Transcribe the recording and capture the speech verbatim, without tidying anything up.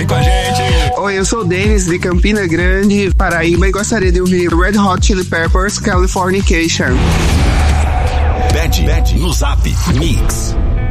Vem com a gente. Oi, eu sou o Denis de Campina Grande, Paraíba, e gostaria de ouvir Red Hot Chili Peppers, Californication. Bad, Bad no Zap Mix.